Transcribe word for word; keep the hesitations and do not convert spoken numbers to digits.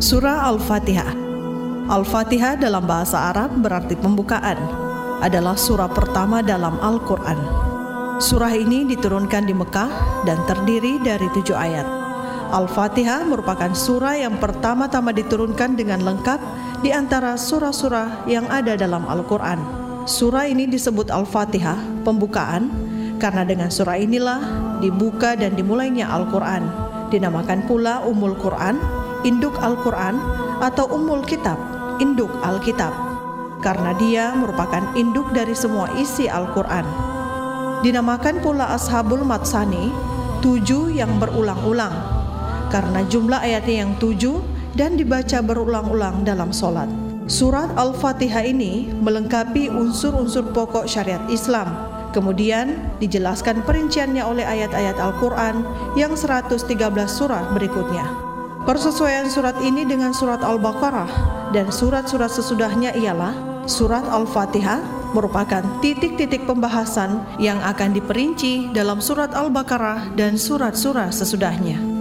Surah Al-Fatihah. Al-Fatihah dalam bahasa Arab berarti pembukaan, adalah surah pertama dalam Al-Quran. Surah ini diturunkan di Mekah dan terdiri dari tujuh ayat. Al-Fatihah merupakan surah yang pertama-tama diturunkan dengan lengkap di antara surah-surah yang ada dalam Al-Quran. Surah ini disebut Al-Fatihah, pembukaan, karena dengan surah inilah dibuka dan dimulainya Al-Quran. Dinamakan pula Ummul Quran, induk Al-Quran, atau Ummul Kitab, induk Alkitab, karena dia merupakan induk dari semua isi Al-Quran. Dinamakan pula Ashabul Matsani, tujuh yang berulang-ulang, karena jumlah ayatnya yang tujuh dan dibaca berulang-ulang dalam sholat. Surat Al-Fatihah ini melengkapi unsur-unsur pokok syariat Islam. Kemudian dijelaskan perinciannya oleh ayat-ayat Al-Quran yang seratus tiga belas surah berikutnya. Persesuaian surat ini dengan surat Al-Baqarah dan surat-surat sesudahnya ialah surat Al-Fatihah merupakan titik-titik pembahasan yang akan diperinci dalam surat Al-Baqarah dan surat-surat sesudahnya.